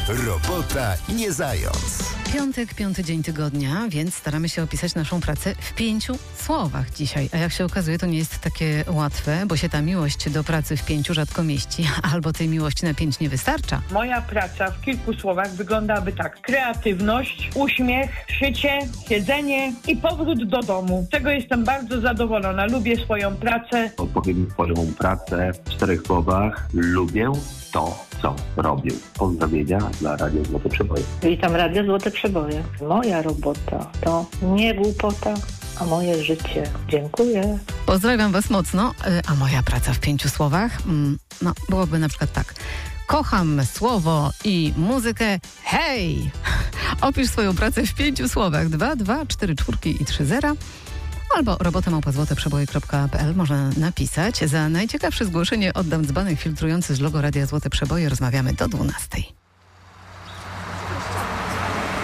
Robota nie zając. Piątek, 5. dzień tygodnia, więc staramy się opisać naszą pracę w 5 słowach dzisiaj. A jak się okazuje, to nie jest takie łatwe, bo się ta miłość do pracy w 5 rzadko mieści, albo tej miłości na 5 nie wystarcza. Moja praca w kilku słowach wyglądałaby tak. Kreatywność, uśmiech, szycie, siedzenie i powrót do domu. Z czego jestem bardzo zadowolona. Lubię swoją pracę. Odpowiem swoją pracę w 4 słowach. Lubię to, co robię. Pozdrowienia dla Radia Złote Przeboje. Witam Radio Złote Przeboje. Moja robota to nie głupota, a moje życie. Dziękuję. Pozdrawiam Was mocno, a moja praca w 5 słowach? No, byłoby na przykład tak. Kocham słowo i muzykę. Hej! Opisz swoją pracę w 5 słowach. 2, 2, 4, 4 i 3 zera. Albo robota@złoteprzeboje.pl można napisać. Za najciekawsze zgłoszenie oddam dzbanek filtrujący z logo Radia Złote Przeboje. Rozmawiamy do 12.